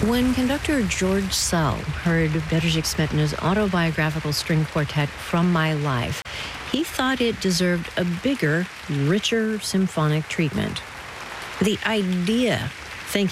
When conductor George Sell heard Bedřich Smetana's autobiographical string quartet From My Life, he thought it deserved a bigger, richer symphonic treatment. The idea